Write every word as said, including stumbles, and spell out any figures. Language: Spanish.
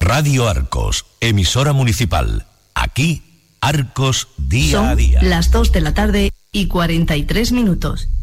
Radio Arcos, emisora municipal. Aquí, Arcos día Son a día. Las dos de la tarde y cuarenta y tres minutos.